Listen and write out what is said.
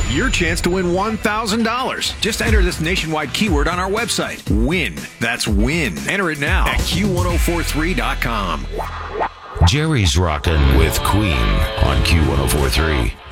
your chance to win $1,000. Just enter this nationwide keyword on our website. WIN. That's WIN. Enter it now at Q1043.com. Jerry's rocking with Queen on Q1043.